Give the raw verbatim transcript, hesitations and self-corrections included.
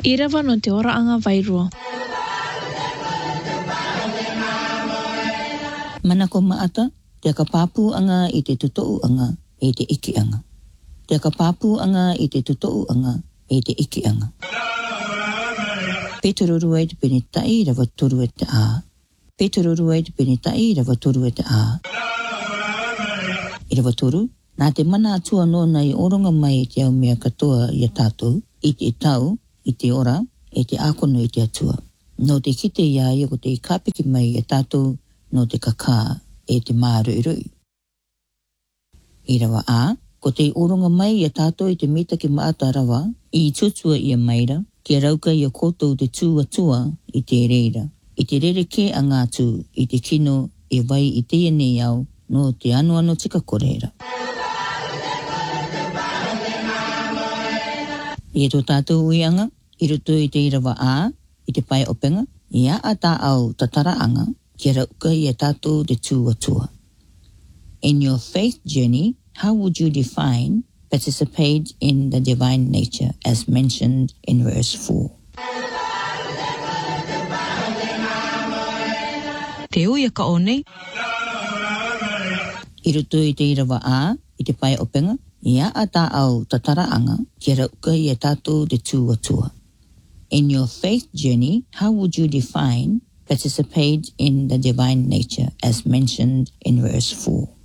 Irawa no te ora anga vairua. Mana ko maata, te kapapu anga i te tutou anga e te iki anga. Te kapapu anga i te tutou anga e te iki anga. Petoruru ai te penitai rawa toru e te a. Petoruru ai te penitai rawa toru e te a. I rawa toru, nā te mana atua no nei oronga mai te au mea katoa i a tātou, i te tau, i te ora, e te ākono i te atua. No te kite ia i ko te kāpiki mai i a tātou, no te kakā e te mārui-rui. I rawa a, ko te oronga mai i a tātou i te mita ki maata rawa, i tutua i a maira, ki a rauka i a koutou te tūatua i te reira. I te rereke a ngātu i te kino e vai i te nei au no te anu ano tika koreira. I e tō tātou uianga, i rutu i te irawa a, i te pai openga, i a a tā au tatara anga, ki rauka i a tātou te tūatua. In your faith journey, how would you define participate in the divine nature as mentioned in verse four? Te uia ka one. I rutu i te irawa a, i te pai openga, i a a tā au tatara anga, ki rauka i a tātou te tūatua. In your faith journey, how would you define participate in the divine nature as mentioned in verse four?